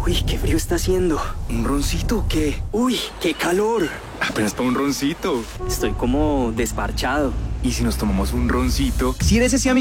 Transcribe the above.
Uy, qué frío está haciendo. ¿Un roncito o qué? Uy, qué calor. Apenas para un roncito. Estoy como desparchado. ¿Y si nos tomamos un roncito? Si eres ese amigo